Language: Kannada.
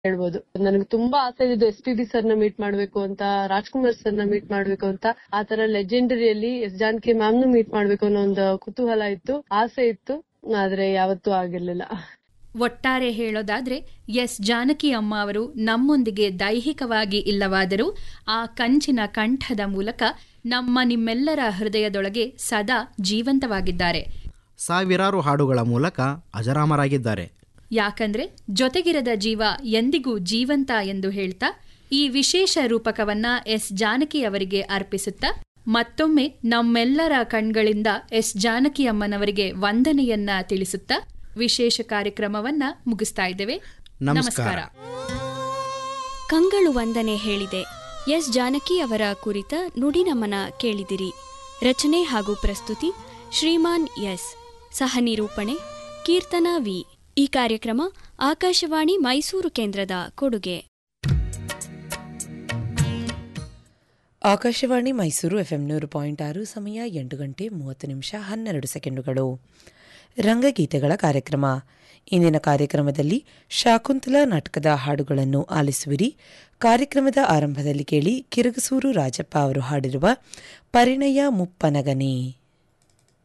ಹೇಳ್ಬೋದು. ನನಗೆ ತುಂಬಾ ಆಸೆ ಇದೆ SPB ಸರ್ನ ಮೀಟ್ ಮಾಡ್ಬೇಕು ಅಂತ, ರಾಜ್ಕುಮಾರ್ ಸರ್ನ ಮೀಟ್ ಮಾಡ್ಬೇಕು ಅಂತ, ಆ ತರ ಲೆಜೆಂಡರಿಯಲ್ಲಿ ಎಸ್ ಜಾನಕಿ ಮ್ಯಾಮ್ನು ಮೀಟ್ ಮಾಡ್ಬೇಕು ಅನ್ನೋ ಒಂದು ಕುತೂಹಲ ಇತ್ತು, ಆಸೆ ಇತ್ತು. ಆದ್ರೆ ಯಾವತ್ತೂ ಆಗಿರ್ಲಿಲ್ಲ. ಒಟ್ಟಾರೆ ಹೇಳೋದಾದ್ರೆ ಎಸ್ ಜಾನಕಿ ಅಮ್ಮ ಅವರು ನಮ್ಮೊಂದಿಗೆ ದೈಹಿಕವಾಗಿ ಇಲ್ಲವಾದರೂ ಆ ಕಂಚಿನ ಕಂಠದ ಮೂಲಕ ನಿಮ್ಮೆಲ್ಲರ ಹೃದಯದೊಳಗೆ ಸದಾ ಜೀವಂತವಾಗಿದ್ದಾರೆ. ಸಾವಿರಾರು ಹಾಡುಗಳ ಮೂಲಕ ಅಜರಾಮರಾಗಿದ್ದಾರೆ. ಯಾಕಂದ್ರೆ ಜೊತೆಗಿರದ ಜೀವ ಎಂದಿಗೂ ಜೀವಂತ ಎಂದು ಹೇಳ್ತಾ ಈ ವಿಶೇಷ ರೂಪಕವನ್ನ ಎಸ್ ಜಾನಕಿ ಅವರಿಗೆ ಅರ್ಪಿಸುತ್ತಾ ಮತ್ತೊಮ್ಮೆ ನಮ್ಮೆಲ್ಲರ ಕಣ್ಗಳಿಂದ ಎಸ್ ಜಾನಕಿ ಅಮ್ಮನವರಿಗೆ ವಂದನೆಯನ್ನ ತಿಳಿಸುತ್ತಾ ವಿಶೇಷ ಕಾರ್ಯಕ್ರಮವನ್ನ ಮುಗಿಸ್ತಾ ಇದ್ದೇವೆ. ನಮಸ್ಕಾರ. ಕಂಗಳು ವಂದನೆ ಹೇಳಿದೆ. ಎಸ್ ಜಾನಕಿ ಅವರ ಕುರಿತ ನುಡಿನಮನ ಕೇಳಿದಿರಿ. ರಚನೆ ಹಾಗೂ ಪ್ರಸ್ತುತಿ ಶ್ರೀಮಾನ್ ಎಸ್. ಸಹ ನಿರೂಪಣೆ ಕೀರ್ತನಾ ವಿ. ಈ ಕಾರ್ಯಕ್ರಮ ಆಕಾಶವಾಣಿ ಮೈಸೂರು ಕೇಂದ್ರದ ಕೊಡುಗೆ. ಆಕಾಶವಾಣಿ ಮೈಸೂರು FM 100.6. ಸಮಯ 8:30 ರಂಗಗೀತೆಗಳ ಕಾರ್ಯಕ್ರಮ. ಇಂದಿನ ಕಾರ್ಯಕ್ರಮದಲ್ಲಿ ಶಾಕುಂತಲಾ ನಾಟಕದ ಹಾಡುಗಳನ್ನು ಆಲಿಸುವಿರಿ. ಕಾರ್ಯಕ್ರಮದ ಆರಂಭದಲ್ಲಿ ಕೇಳಿ ಕಿರಗಸೂರು ರಾಜಪ್ಪ ಅವರು ಹಾಡಿರುವ ಪರಿಣಯ ಮುಪ್ಪನಗನಿ.